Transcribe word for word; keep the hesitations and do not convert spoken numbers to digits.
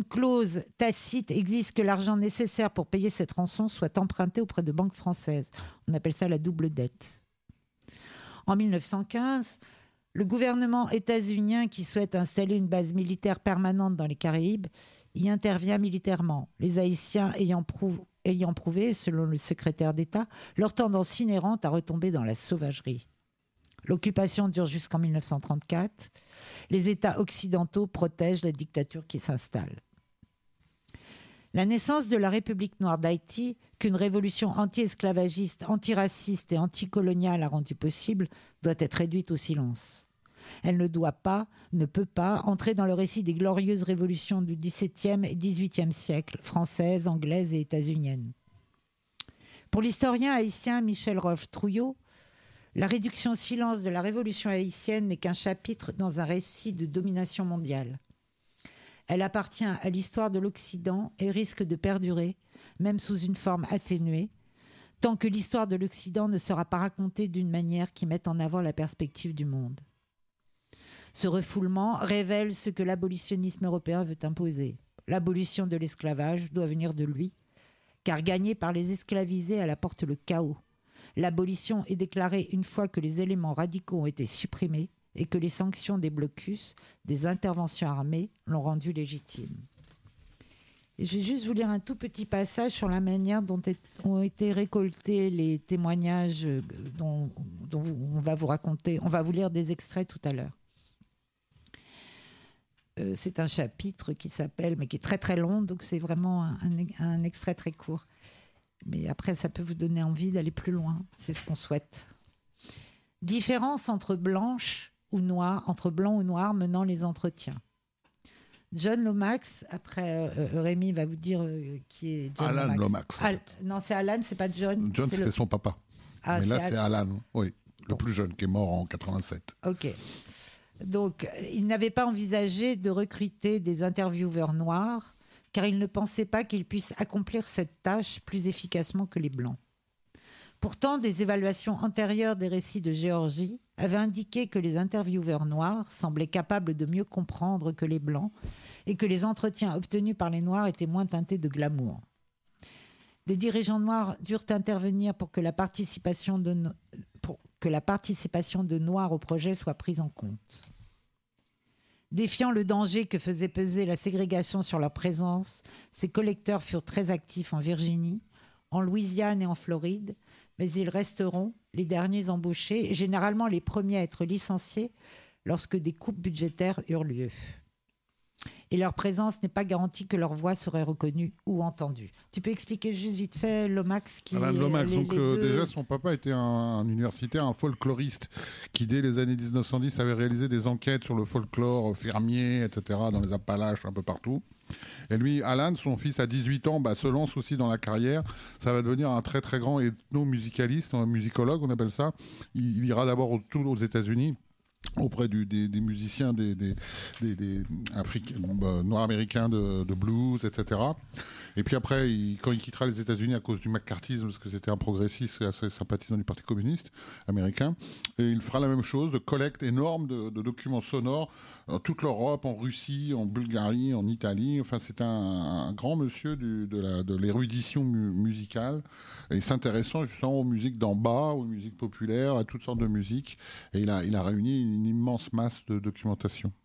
clause tacite exige que l'argent nécessaire pour payer cette rançon soit emprunté auprès de banques françaises. On appelle ça la double dette. En mille neuf cent quinze, le gouvernement états-unien qui souhaite installer une base militaire permanente dans les Caraïbes y intervient militairement, les Haïtiens ayant, prou- ayant prouvé, selon le secrétaire d'État, leur tendance inhérente à retomber dans la sauvagerie. L'occupation dure jusqu'en mille neuf cent trente-quatre. Les États occidentaux protègent la dictature qui s'installe. La naissance de la République noire d'Haïti, qu'une révolution anti-esclavagiste, antiraciste et anticoloniale a rendue possible, doit être réduite au silence. Elle ne doit pas, ne peut pas, entrer dans le récit des glorieuses révolutions du dix-septième et dix-huitième siècle, françaises, anglaises et états-uniennes. Pour l'historien haïtien Michel Rolph-Trouillot, la réduction au silence de la révolution haïtienne n'est qu'un chapitre dans un récit de domination mondiale. Elle appartient à l'histoire de l'Occident et risque de perdurer, même sous une forme atténuée, tant que l'histoire de l'Occident ne sera pas racontée d'une manière qui mette en avant la perspective du monde. Ce refoulement révèle ce que l'abolitionnisme européen veut imposer. L'abolition de l'esclavage doit venir de lui, car gagner par les esclavisés, elle apporte le chaos. L'abolition est déclarée une fois que les éléments radicaux ont été supprimés et que les sanctions des blocus, des interventions armées, l'ont rendu légitime. Et je vais juste vous lire un tout petit passage sur la manière dont ont été récoltés les témoignages dont, dont on va vous raconter. On va vous lire des extraits tout à l'heure. Euh, c'est un chapitre qui s'appelle, mais qui est très très long, donc c'est vraiment un, un, un extrait très court. Mais après, ça peut vous donner envie d'aller plus loin. C'est ce qu'on souhaite. Différence entre blanche ou noir, entre blanc ou noir menant les entretiens. John Lomax, après euh, Rémi va vous dire euh, qui est John Alan Lomax. Lomax. Al- non, c'est Alan, c'est pas John. John, c'est c'était le... son papa. Ah, mais c'est là, Al- c'est Alan, oui, le Bon. plus jeune, qui est mort en quatre-vingt-sept. Ok. Donc, il n'avait pas envisagé de recruter des intervieweurs noirs, car il ne pensait pas qu'ils puissent accomplir cette tâche plus efficacement que les Blancs. Pourtant, des évaluations antérieures des récits de Géorgie avaient indiqué que les intervieweurs noirs semblaient capables de mieux comprendre que les Blancs et que les entretiens obtenus par les Noirs étaient moins teintés de glamour. Des dirigeants noirs durent intervenir pour que la participation de, no- pour que la participation de Noirs au projet soit prise en compte. Défiant le danger que faisait peser la ségrégation sur leur présence, ces collecteurs furent très actifs en Virginie, en Louisiane et en Floride, mais ils resteront les derniers embauchés et généralement les premiers à être licenciés lorsque des coupes budgétaires eurent lieu. Et leur présence n'est pas garantie que leur voix serait reconnue ou entendue. Tu peux expliquer juste vite fait Lomax qui Alan Lomax, les, donc les euh, deux... déjà son papa était un, un universitaire, un folkloriste qui dès les années dix-neuf cent dix avait réalisé des enquêtes sur le folklore fermier, et cetera dans les Appalaches, un peu partout. Et lui, Alan, son fils à dix-huit ans, bah, se lance aussi dans la carrière. Ça va devenir un très très grand ethnomusicaliste, un musicologue on appelle ça. Il, il ira d'abord aux, aux États-Unis auprès du, des, des musiciens des, des, des, des Africains, euh, noirs américains de, de blues, et cetera. Et puis après, il, quand il quittera les États-Unis à cause du McCarthyisme, parce que c'était un progressiste assez sympathisant du Parti communiste américain, et il fera la même chose, de collecte énorme de, de documents sonores dans toute l'Europe, en Russie, en Bulgarie, en Italie. Enfin, c'est un, un grand monsieur du, de, la, de l'érudition mu- musicale, et s'intéressant justement aux musiques d'en bas, aux musiques populaires, à toutes sortes de musiques. Et il a, il a réuni une immense masse de documentation.